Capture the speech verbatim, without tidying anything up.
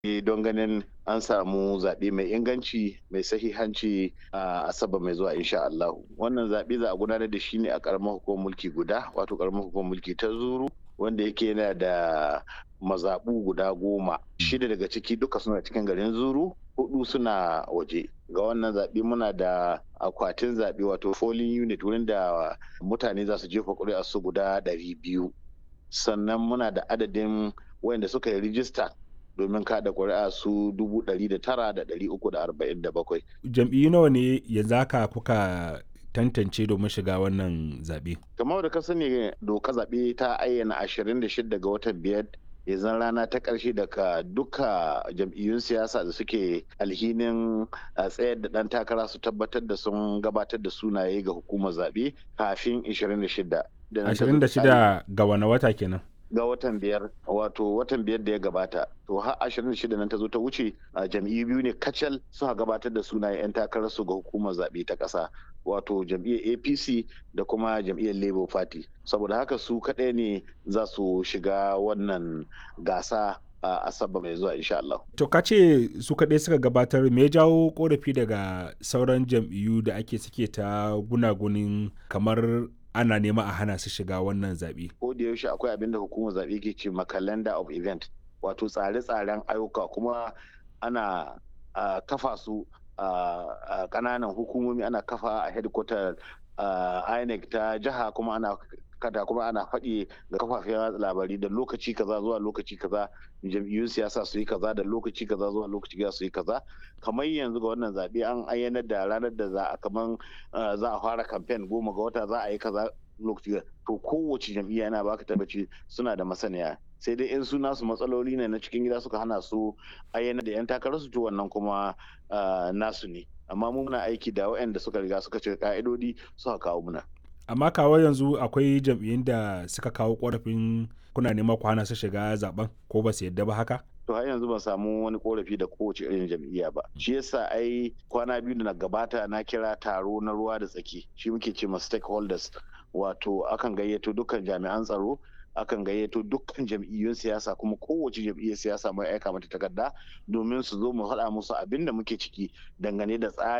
don ganin an samu zaɓe mai inganci mai sahihanci a Asabar mai zuwa insha Allah. Wannan zaɓe za a gudanar da shi ne a ƙaramar hukumar mulki guda, wato ƙaramar hukumar mulki ta Zuru, wanda yake yana da mazaɓu guda goma. Shida daga ciki duka suna cikin garin Zuru, hudu suna waje. Ga wannan zaɓe muna da akwatin zaɓe wato polling unit wurin da mutane za su jefa ƙuri'a su guda ɗari biyu. Sannan muna da adadin wayanda suka yi rijista domin kada ƙuri'a su dubu ɗari da tara da ɗari uku da arba'in da bakwai. Jam'iyyu nawa ne yanzu haka kuka tantance domin shiga wannan zaɓe? Kamar da ka sani doka zaɓe ta ayyana ashirin da shida ga watan biyar ya zan rana ta ƙarshe daga duka jam'iyyun siyasa da suke alhinin tsayar da ɗan takara su tabbatar da sun gabatar da sunaye ga hukumar zaɓe kafin ashirin da shida. ashirin da shida ga wane wata kenan? Ga watan biyar, wato watan biyar da ya gabata, to har ashirin da shida nan ta zo ta wuce, a jam'iyyu biyu ne kacal suka gabatar da sunayen 'yan takararsu ga hukumar zaɓe ta ƙasa, wato jam'iyyar A P C da kuma jam'iyyar Labour Party. Saboda haka su kaɗai ne za su shiga wannan gasa a Asabar mai zuwa insha Allah. To ka ce su kaɗai suka gabatar, me ya jawo korafi daga sauran jam'iyyu da ake suke ta gunagunin kamar ana nema a hana su shiga wannan zaɓe? Ko da yaushe akwai abin da hukumar zaɓe ke ce ma calendar of event, wato tsare-tsaren ayyuka, kuma ana uh, kafa su a uh, ƙananan hukumomi, ana kafa a headquarter uh, I N E C ta jiha, kuma ana kada kuma ana faɗi ga kafafen labarai da lokaci kaza zuwa lokaci kaza jam'iyyun siyasa su yi kaza, da lokaci kaza zuwa lokaci kaza su yi kaza. Kamar yanzu ga wannan zaɓe an ayyana da ranar da za a kaman za a fara kamfen goma ga wata, za a yi kaza lokaci. To kowace jam'iyya yana baka tabbaci suna da masaniya, sai dai in suna su matsaloli ne na cikin gida suka hana su ayyana da 'yan takararsu, to wannan kuma nasu ne. Amma mu muna aiki da waɗanda suka riga suka cika ka'idodi suka kawo muna. Amma kawo yanzu akwai jam'iyyun da suka kawo korafin kuna neman ku hana su shiga zaben, ko ba su yadda ba haka? To har yanzu ban samu wani korafi da kowace irin jam'iyya ba. Shi yasa ai kwana biyu da na gabata na kira taro na ruwa da tsaki, shi muke ce ma stakeholders, wato akan gayyato dukkan jami'an tsaro, akan gayyato dukkan jam'iyyun siyasa, kuma kowace jam'iyyar siyasa mai aika mata takarda domin su zo mu faɗa musu abin da muke ciki dangane da tsari